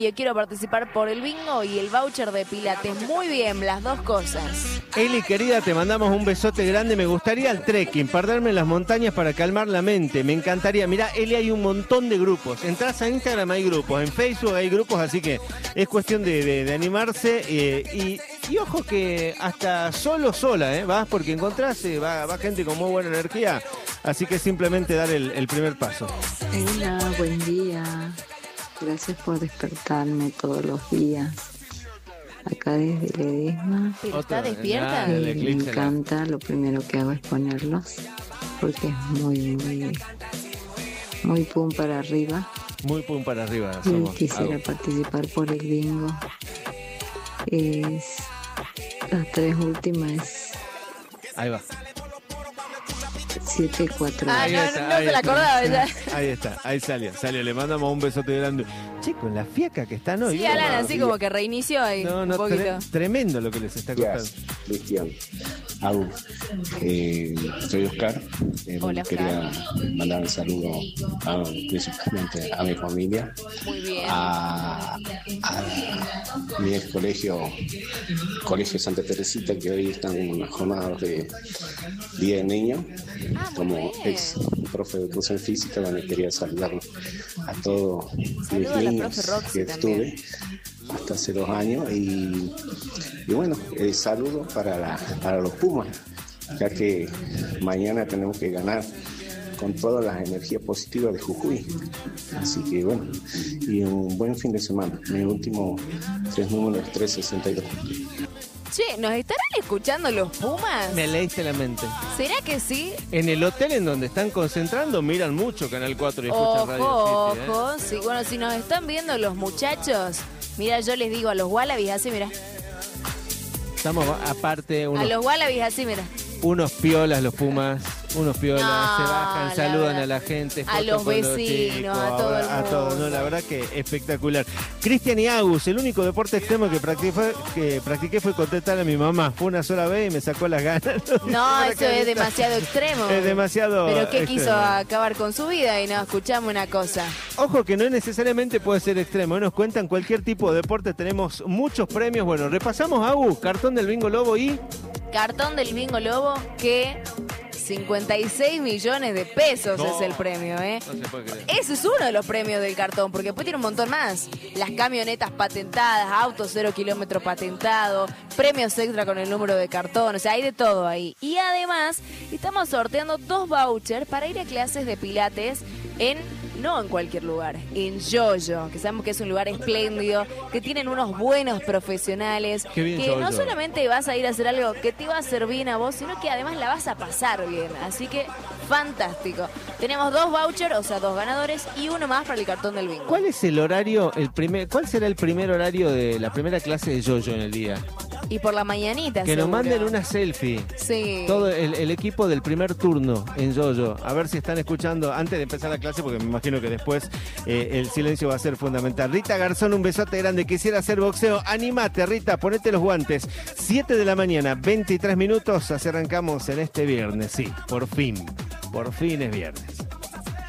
Yo quiero participar por el bingo y el voucher de Pilates. Muy bien, las dos cosas. Eli, querida, te mandamos un besote grande. Me gustaría el trekking, perderme en las montañas para calmar la mente. Me encantaría. Mirá, Eli, hay un montón de grupos. Entrás a Instagram, hay grupos. En Facebook hay grupos, así que es cuestión de animarse. Y ojo que hasta sola, vas, porque encontrás, va gente con muy buena energía. Así que simplemente dar el primer paso. Hola, buen día. Gracias por despertarme todos los días. Acá desde Ledesma. ¿Pero está despierta? Me encanta, lo primero que hago es ponerlos, porque es muy pum para arriba. Muy pum para arriba. Quisiera participar por el bingo. Las tres últimas. Ahí va. 7-4. Ah, no se la acordaba ya. Ahí está, ahí salió. Le mandamos un besote grande. Che, con la fiaca que están hoy. Sí, Alan, así como que reinició ahí un poquito. Tremendo lo que les está costando. Cristian, soy Oscar. Hola, quería mandar un saludo principalmente a mi familia. Muy bien. A mi ex colegio Santa Teresita, que hoy están en unas jornadas de Día del Niño. Como ex profe de educación física, donde quería saludar a todos mis niños que estuve hasta hace 2 años y bueno, saludo para los Pumas, ya que mañana tenemos que ganar con todas las energías positivas de Jujuy. Así que bueno, y un buen fin de semana. Mi último 3 números, 362. Che, ¿nos estarán escuchando los Pumas? Me leíste la mente. ¿Será que sí? En el hotel en donde están concentrando miran mucho Canal 4 y escuchan Radio City. Ojo, sí. Bueno, si nos están viendo los muchachos, mira, yo les digo a los Wallabies así, mira. Estamos aparte A los Wallabies así, mira. Unos piolas los Pumas, unos piolas, No, se bajan, saludan a la gente, a los vecinos, a todo el mundo. A todos, no, la verdad que espectacular. Cristian y Agus, el único deporte extremo que practiqué fue contestar a mi mamá. Fue una sola vez y me sacó las ganas. No, eso es demasiado extremo. Es demasiado. ¿Pero qué extremo. quiso acabar con su vida? Y no, escuchamos una cosa. Ojo que no necesariamente puede ser extremo. Nos cuentan cualquier tipo de deporte, tenemos muchos premios. Bueno, repasamos, Agus, cartón del Bingo Lobo y... Cartón del Bingo Lobo que 56 millones de pesos es el premio, ¿eh? No se puede creer. Ese es uno de los premios del cartón, porque después tiene un montón más. Las camionetas patentadas, autos 0 kilómetros patentados, premios extra con el número de cartón, o sea, hay de todo ahí. Y además, estamos sorteando 2 vouchers para ir a clases de pilates no en cualquier lugar, en Yoyo, que sabemos que es un lugar espléndido, que tienen unos buenos profesionales, Qué bien, que Yoyo. no solamente vas a ir a hacer algo que te va a hacer bien a vos, sino que además la vas a pasar bien. Así que, fantástico. Tenemos 2 vouchers, o sea, 2 ganadores y uno más para el cartón del bingo. ¿Cuál es el horario, cuál será el primer horario de la primera clase de Yoyo en el día? Y por la mañanita, Que seguro. nos manden una selfie. Sí. Todo el equipo del primer turno en Yoyo. A ver si están escuchando antes de empezar la clase, porque me imagino que después el silencio va a ser fundamental. Rita Garzón, un besote grande. Quisiera hacer boxeo. Anímate, Rita, ponete los guantes. 7 de la mañana, 23 minutos. Así arrancamos en este viernes. Sí, por fin. Por fin es viernes.